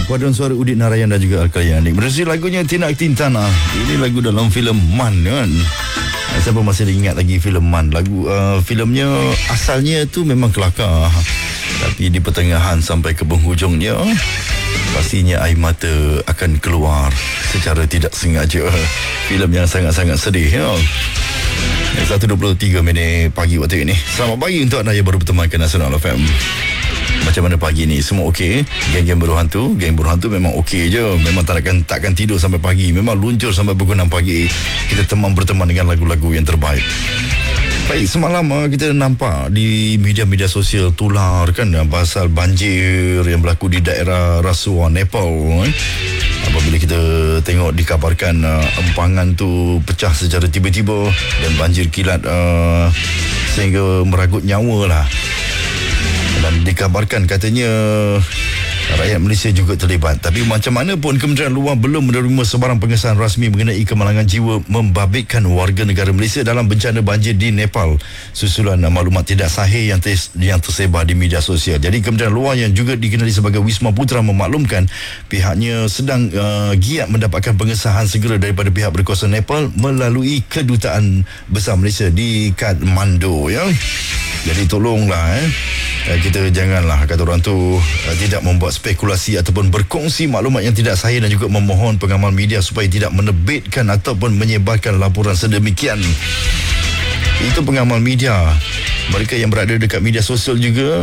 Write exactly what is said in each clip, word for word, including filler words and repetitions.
paduan suara Udit Narayan dan juga Al-Kalyani. Berisi lagunya Tinak Tintana. Ini lagu dalam filem Man kan. Siapa masih ingat lagi filem Man? Lagu uh, filmnya asalnya tu memang kelakar, tapi di pertengahan sampai ke penghujungnya pastinya air mata akan keluar secara tidak sengaja. Filem yang sangat-sangat sedih ya. satu dua puluh tiga minit pagi waktu ini. Selamat pagi untuk anda yang baru bertemankan Nasional F M. Macam mana pagi ni? Semua okey? Geng-geng Buruh Hantu, geng Buruh Hantu memang okey je. Memang takkan takkan tidur sampai pagi. Memang luncur sampai pukul enam pagi. Kita teman berteman dengan lagu-lagu yang terbaik. Baik, semalam uh, kita nampak di media-media sosial tular kan uh, pasal banjir yang berlaku di daerah Rasuah, Nepal. Eh? Apabila kita tengok dikabarkan uh, empangan tu pecah secara tiba-tiba dan banjir kilat uh, sehingga meragut nyawa lah. Dan dikabarkan katanya rakyat Malaysia juga terlibat. Tapi macam mana pun Kementerian Luar belum menerima sebarang pengesahan rasmi mengenai kemalangan jiwa membabitkan warga negara Malaysia dalam bencana banjir di Nepal susulan maklumat tidak sahih yang, tes, yang tersebar di media sosial. Jadi Kementerian Luar yang juga dikenali sebagai Wisma Putra memaklumkan pihaknya sedang uh, giat mendapatkan pengesahan segera daripada pihak berkuasa Nepal melalui Kedutaan Besar Malaysia di Kathmandu ya. Jadi tolonglah eh kita janganlah kata orang tu uh, tidak membuat spekulasi ataupun berkongsi maklumat yang tidak sahih dan juga memohon pengamal media supaya tidak menerbitkan ataupun menyebarkan laporan sedemikian. Itu pengamal media. Mereka yang berada dekat media sosial juga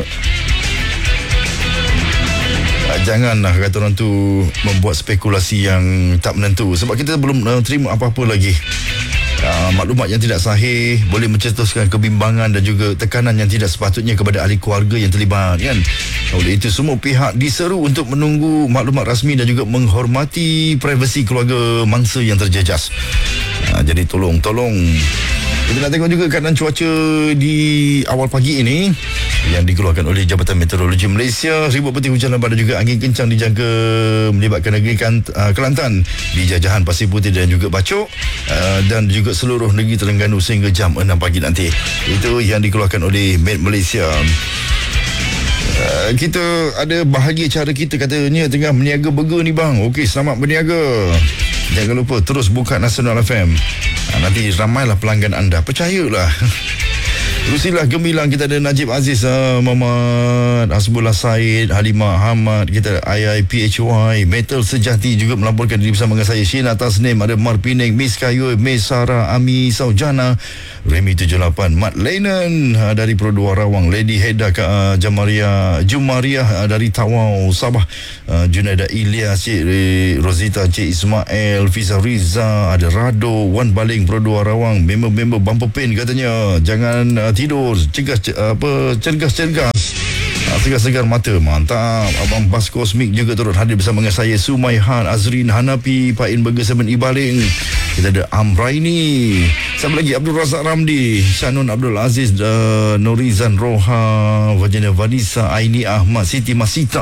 uh, janganlah kata orang tu membuat spekulasi yang tak menentu, sebab kita belum uh, terima apa-apa lagi. Uh, maklumat yang tidak sahih boleh mencetuskan kebimbangan dan juga tekanan yang tidak sepatutnya kepada ahli keluarga yang terlibat kan. Oleh itu semua pihak diseru untuk menunggu maklumat rasmi dan juga menghormati privasi keluarga mangsa yang terjejas. Uh, jadi tolong tolong kita nak tengok juga keadaan cuaca di awal pagi ini yang dikeluarkan oleh Jabatan Meteorologi Malaysia. Ribut peti hujan lebat dan juga angin kencang dijangka melibatkan negeri uh, Kelantan, di Jajahan, Pasir Putih dan juga Bacok uh, dan juga seluruh negeri Terengganu sehingga jam enam pagi nanti. Itu yang dikeluarkan oleh Met Malaysia. Uh, kita ada bahagia cara kita katanya tengah berniaga burger ni bang. Okey, selamat berniaga. Jangan lupa terus buka Nasional F M. Ha, nanti ramailah pelanggan anda. Percayalah. Terusilah gemilang. Kita ada Najib Aziz, uh, Muhammad Hasbullah Said, Halimah Ahmad, kita ada I I P H Y, Metal Sejati juga melaporkan diri bersama dengan saya, Sheena Tasnim, ada Mar Penang, Miss Kayu, Miss Sarah, Ami Saujana, Remy tujuh lapan, Mat Lennon uh, dari Pro dua Rawang, Lady Heda uh, Jamaria Jumariah uh, dari Tawau Sabah, uh, Junaida Ilyas, Cik Rosita, Cik Ismail, Fiza Riza, ada Rado, Wan Baling Pro dua Rawang, member-member Bumper Pain katanya jangan uh, tidur, cegah ce, apa cergas-cergas, uh, segar-segar mata. Mantap. Abang Bas Kosmik juga turut hadir bersama dengan saya, Sumaihan, Azrin Hanapi, Pak In Burger Seven Ibaling. Kita ada Amraini, siapa lagi, Abdul Razak Ramdi, Shanun Abdul Aziz, uh, Norizan Roha, Virginia Vanessa, Aini Ahmad, Siti Masita.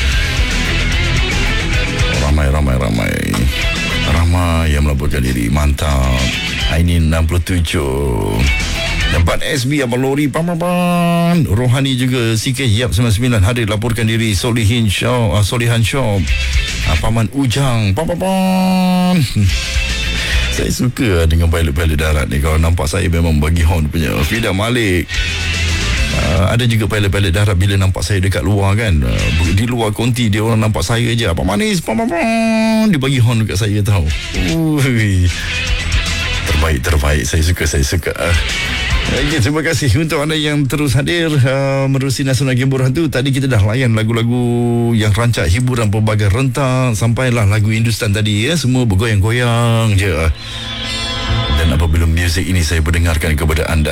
Ramai ramai ramai ramai yang melaporkan diri. Mantap. Aini enam puluh tujuh. Tempat S B Abang Lori Pamapan, Rohani juga C K Yap sembilan puluh sembilan hadir laporkan diri. Solihin Shaw, uh, Solihan Shaw, uh, Paman Ujang Pamapan. Saya suka dengan pilot-pilot darat ni. Kalau nampak saya memang bagi horn punya. Fida Malik, uh, ada juga pilot-pilot darat bila nampak saya dekat luar kan, uh, di luar konti dia orang nampak saya je, Pak Manis Pamapan, dia bagi horn dekat saya tahu. Ui. Terbaik, terbaik. Saya suka, saya suka. Okay, terima kasih untuk anda yang terus hadir uh, menerusi Nasional Game Buruh Hantu. Tadi kita dah layan lagu-lagu yang rancak hiburan pelbagai rentak, sampailah lagu Hindustan tadi ya, semua bergoyang-goyang je. Dan apabila muzik ini saya berdengarkan kepada anda,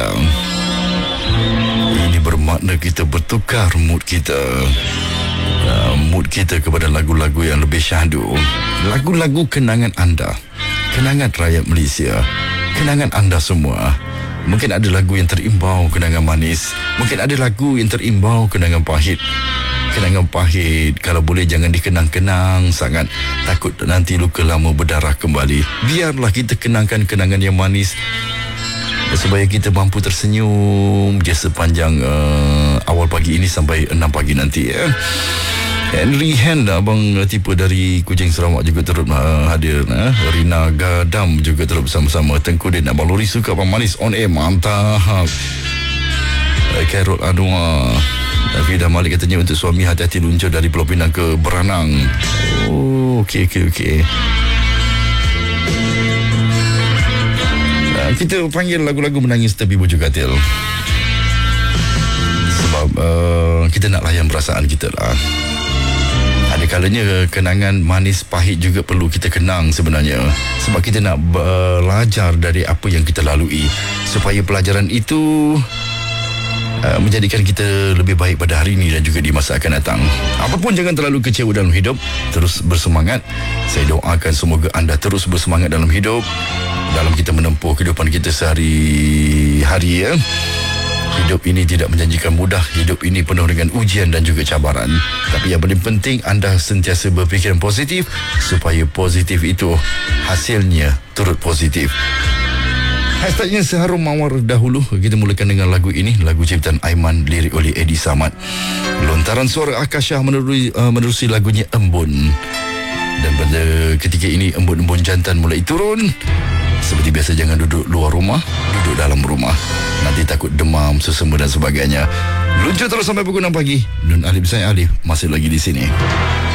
ini bermakna kita bertukar mood kita. Uh, mood kita kepada lagu-lagu yang lebih syahdu. Lagu-lagu kenangan anda, kenangan rakyat Malaysia, kenangan anda semua. Mungkin ada lagu yang terimbau kenangan manis, mungkin ada lagu yang terimbau kenangan pahit. Kenangan pahit kalau boleh jangan dikenang-kenang sangat, takut nanti luka lama berdarah kembali. Biarlah kita kenangkan kenangan yang manis supaya kita mampu tersenyum je sepanjang uh, awal pagi ini sampai enam pagi nanti ya. Henry Hand, abang tipe dari Kuching Sarawak juga turut uh, hadir. uh. Rina Gadam juga turut bersama-sama. Tengku Din, abang Lori suka abang manis on air, mantap. uh, Carol Anwar, Fidah Malik katanya untuk suami hati-hati luncur dari Pulau Pinang ke Beranang. Oh, okey okey okey. uh, Kita panggil lagu-lagu menangis tepi bujur katil sebab uh, kita nak layan perasaan kita lah. Ada kalanya kenangan manis pahit juga perlu kita kenang sebenarnya, sebab kita nak belajar dari apa yang kita lalui supaya pelajaran itu uh, menjadikan kita lebih baik pada hari ini dan juga di masa akan datang. Apapun jangan terlalu kecewa dalam hidup, terus bersemangat. Saya doakan semoga anda terus bersemangat dalam hidup, dalam kita menempuh kehidupan kita sehari-hari ya. Hidup ini tidak menjanjikan mudah. Hidup ini penuh dengan ujian dan juga cabaran. Tapi yang paling penting, anda sentiasa berfikiran positif supaya positif itu hasilnya turut positif. Hashtagnya seharum mawar dahulu. Kita mulakan dengan lagu ini, lagu ciptaan Aiman, lirik oleh Eddie Samad. Lontaran suara Akasha menerusi, uh, menerusi lagunya Embun. Dan pada ketika ini embun-embun jantan mulai turun. Seperti biasa, jangan duduk luar rumah, duduk dalam rumah. Nanti takut demam, sesama dan sebagainya. Luncur terus sampai pukul enam pagi. Nun Alif, saya Alif, masih lagi di sini.